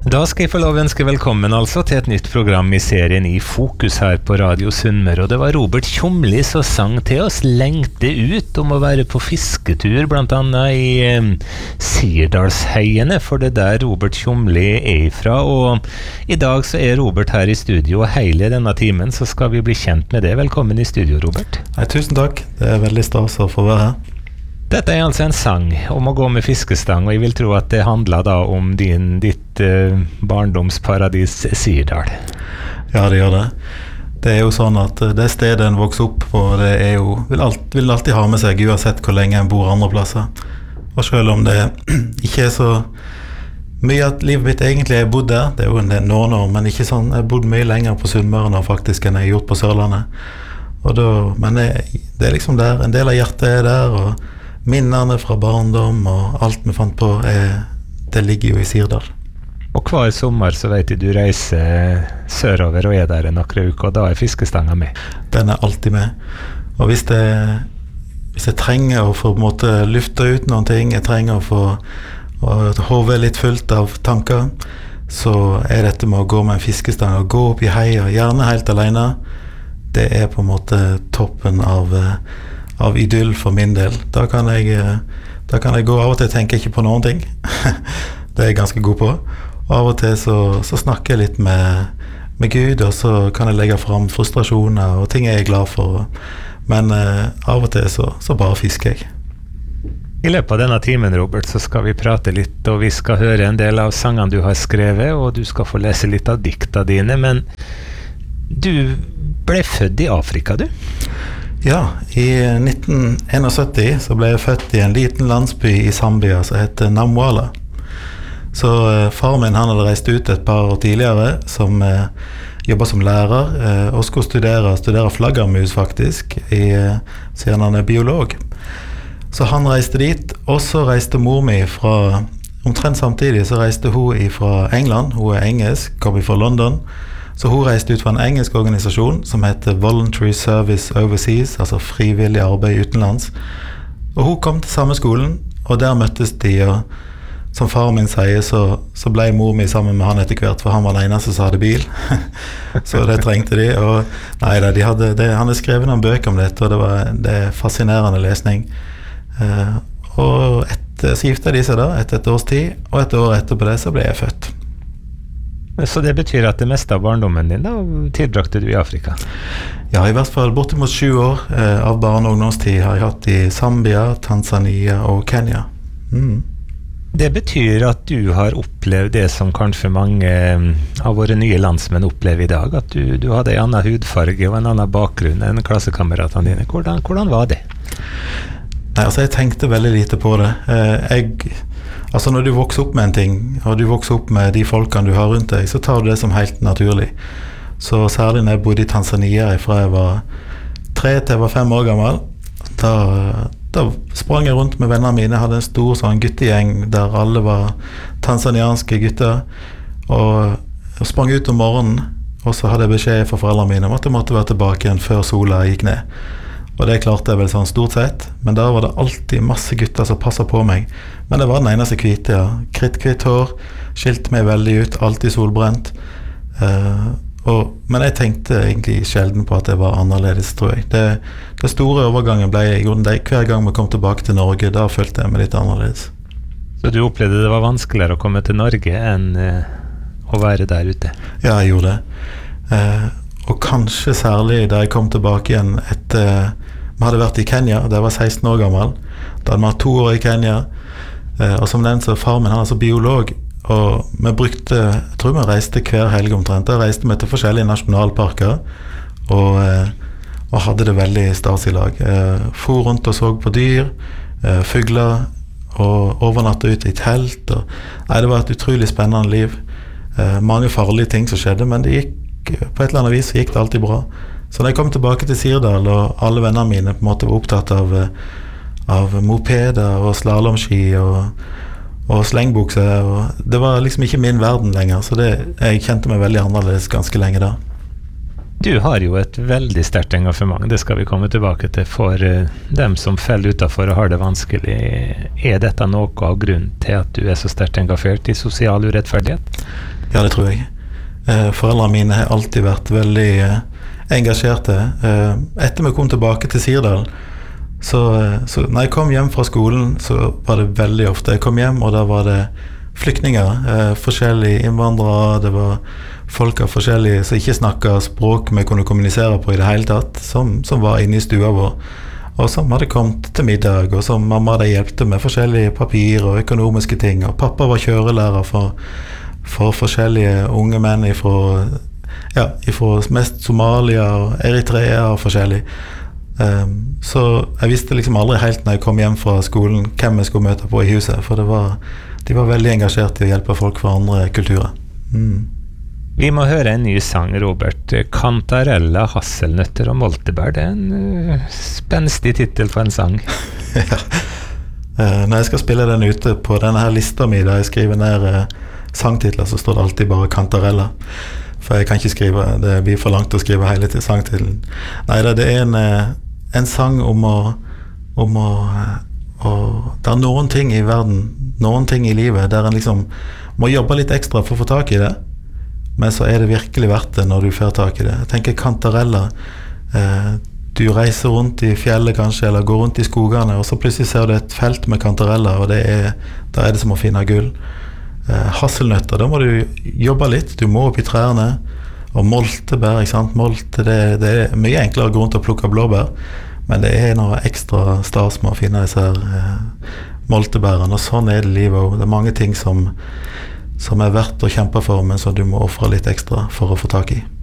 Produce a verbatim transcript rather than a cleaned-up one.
Da skal jeg få lov å ønske velkommen altså til et nytt program i serien I Fokus her på Radio Sunnmøre. Og det var Robert Tjomli som sang til oss lengte ut om å være på fisketur, blant annet i eh, Sirdalsheiene, for det der Robert Tjomli er ifra. Og i dag så er Robert her i studio, og hele denne timen så skal vi bli kjent med det. Velkommen i studio, Robert. Nei, tusen takk. Det er veldig stas å få være her. Dette er altså en sang om å gå med fiskestang, og jeg vil tro at det handler da om din, ditt uh, barndomsparadis Sirdal. Ja, det gjør det. Det er jo sånn at det stedet en vokser opp på, det er jo, vil, alt, vil alltid ha med seg, uansett hvor lenge en bor andre plasser. Og selv om det ikke er så mye at livet mitt egentlig er bodd der, det er jo en del noen år, men ikke sånn, jeg har bodd mye lenger på Sunnmøre nå faktisk enn jeg har gjort på Sørlandet. Og da, men jeg, det er liksom der, en del av hjertet er der, og minnerne fra barndom og alt vi fant på, er, det ligger jo i Sirdal. Og hver sommer så vet du du reiser sørover og er der en akre uke, og da er fiskestanga med. Den er alltid med. Og hvis, det, hvis jeg trenger å få på en måte lufte ut noen ting, jeg trenger å få hodet litt fullt av tanker, så er dette med å gå med en fiskestang og gå opp i heia, gjerne helt alene, det er på en måte toppen av av idyll for min del. Da kan jeg, da kan jeg gå av og til, tenker ikke på noen ting. Det er jeg ganske god på. Og av og til så, så snakker jeg litt med, med Gud, og så kan jeg legge frem frustrasjoner og ting jeg er glad for. Men eh, av og til så, så bare fisker jeg. I løpet av denne timen, Robert, så skal vi prate litt, og vi skal høre en del av sangene du har skrevet, og du skal få lese litt av dikta dine, men du ble født i Afrika, du? Ja, i nitten syttién så ble jeg født i en liten landsby i Zambia som heter Namwala. Så eh, far min han hadde reist ut et par år tidligere, som eh, jobbet som lærer, eh, og skulle studere, studere flaggermus faktisk, i, eh, siden han er biolog. Så han reiste dit, og så reiste mor mi fra, omtrent samtidig så reiste hun fra England, hun er engelsk, kom fra London. Så hun reiste ut fra en engelsk organisasjon som heter Voluntary Service Overseas, altså frivillig arbeid utenlands. Og hun kom til samme skolen, og der møttes de, og som far min sier, så, så ble mor mi sammen med han etter hvert, for han var den eneste som hadde bil. Så det trengte de, og nei, de hadde, det, han hadde skrevet noen bøker om dette, og det var det fascinerende lesning. Uh, og etter, så giftet de seg da, etter et års tid, og et år etterpå det så ble jeg født. Så det betyr at det meste av barndommen din da tilbrakte du i Afrika? Ja, i hvert fall bortimot sju år eh, av barne- og ungdomstid har jeg hatt i Zambia, Tanzania og Kenya. Mm. Det betyr at du har opplevd det som kanskje mange av våre nye landsmenn opplever i dag, at du, du hadde en annen hudfarge og en annen bakgrunn enn klassekameratene dine. Hvordan, hvordan var det? Nei, altså jeg tenkte veldig lite på det. Eh, jeg... Altså når du vokser opp med en ting, og du vokser opp med de folkene du har rundt deg, så tar du det som helt naturlig. Så særlig når jeg bodde i Tanzania fra jeg var tre til jeg var fem år gammel, da, da sprang jeg rundt med vennene mine. Jeg hadde en stor sånn guttegjeng der alle var tanzanianske gutter, og jeg sprang ut om morgenen, og så hadde jeg beskjed fra foreldrene mine om at jeg måtte være tilbake igjen før sola gikk ned. Og det klarte jeg vel sånn stort sett, men da var det alltid masse gutter som passet på meg. Men det var den eneste hvite, ja. Krittkvitt hår, skilte meg veldig ut, alltid solbrent. Uh, og, men jeg tenkte egentlig sjelden på at det var annerledes, tror jeg. Det, det store overgangen ble jeg gjorde det hver gang vi kom tilbake til Norge, da følte jeg meg litt annerledes. Så du opplevde det var vanskeligere å komme til Norge enn uh, å være der ute? Ja, jeg gjorde det. Uh, og kanskje særlig da jeg kom tilbake igjen etter vi hadde vært i Kenya, da jeg var seksten år gammel. Da hadde vi hatt to år i Kenya, eh, og som nevnt så far min, han er altså biolog, og vi brukte, jeg tror vi reiste hver helg omtrent, da reiste vi til forskjellige nasjonalparker, og, eh, og hadde det veldig stas i lag. Eh, for rundt og så på dyr, eh, fugler, og overnattet ut i telt, og, nei, det var et utrolig spennende liv. Eh, mange farlige ting som skjedde, men det gikk, på et eller annet vis gikk det alltid bra. Så da jeg kom tilbake til Sirdal, og alle vennene mine på en måte var opptatt av, av mopeder og slalomski og, og slengbukser, og det var liksom ikke min verden lenger, så det, jeg kjente meg veldig annerledes ganske lenge da. Du har jo et veldig sterkt engasjement, det skal vi komme tilbake til, for uh, dem som faller utenfor og har det vanskelig. Er dette noe av grunnen til at du er så sterkt engasjert i sosial urettferdighet? Ja, det tror jeg. Uh, foreldrene mine har alltid vært veldig uh, engasjerte. Uh, etter vi kom tilbake til Sirdal, så, uh, så når jeg kom hjem fra skolen, så var det veldig ofte jeg kom hjem, og da var det flyktninger, uh, forskjellige innvandrere, det var folk av forskjellige som ikke snakket språk vi kunne kommunisere på i det hele tatt, som, som var inne i stua vår, og som hadde kommet til middag, og som mamma hadde hjulpet med forskjellige papir og økonomiske ting, og pappa var kjørelærer for, for forskjellige unge menn ifra, ja, ifra mest Somalia og Eritrea og forskjellig. Um, så jeg visste liksom aldri helt når jeg kom hjem fra skolen hvem jeg skulle møte på i huset, for det var, de var veldig engasjert i å hjelpe folk fra andre kulturer. Mm. Vi må høre en ny sang, Robert. Kantarella, hasselnøtter og moltebær. Det er en uh, spenstig titel på en sang. Ja. Uh, når jeg skal spille den ute på denne her lista mi, da jeg skriver ned uh, sangtitler, så står det alltid bare Kantarella. For jeg kan ikke skrive, det blir for langt å skrive hele til sangtitelen. Nei, det er en, uh, en sang om å, om å, uh, å det er noen ting i verden, noen ting i livet, der en liksom må jobbe litt ekstra for å få tak i det. Men så er det virkelig verdt det når du får tak i det. Jeg tenker kantarella. Eh, du reiser rundt i fjellet kanskje, eller går rundt i skogene, og så plutselig ser du et felt med kantarella, og det er, da er det som å finne gull. Eh, hasselnøtter, da må du jobbe litt. Du må opp i trærne. Og moltebær, ikke sant? Molte, det, det er mye enklere å gå rundt og plukke blåbær, men det er noe ekstra stas med å finne disse her eh, moltebærene, og sånn er det livet også. Det er mange ting som som er verdt å kjempe for, men som du må offre litt ekstra for å få tak i.